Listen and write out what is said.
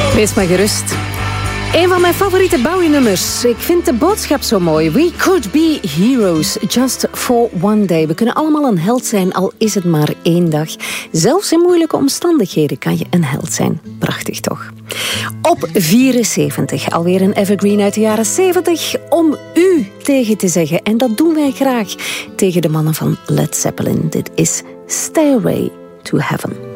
Wees maar gerust. Een van mijn favoriete Bowie-nummers. Ik vind de boodschap zo mooi. We could be heroes just for one day. We kunnen allemaal een held zijn, al is het maar 1 dag. Zelfs in moeilijke omstandigheden kan je een held zijn. Prachtig toch? Op 74, alweer een evergreen uit de jaren 70, om u tegen te zeggen. En dat doen wij graag tegen de mannen van Led Zeppelin. Dit is Stairway to Heaven.